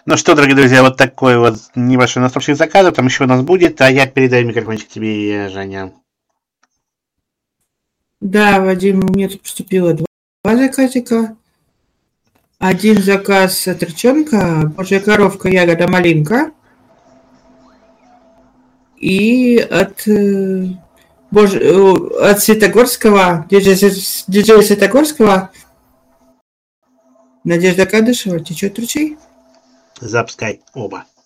Ну что, дорогие друзья, вот такой вот небольшой настольщик заказов. Там еще у нас будет, а я передаю микрофончик тебе, Женя. Да, Вадим, мне тут поступило два заказика. Один заказ от Рыченка, Божья коровка, ягода малинка. И от Светогорского, диджея Светогорского, Надежда Кадышева, течет ручей. Запускай оба.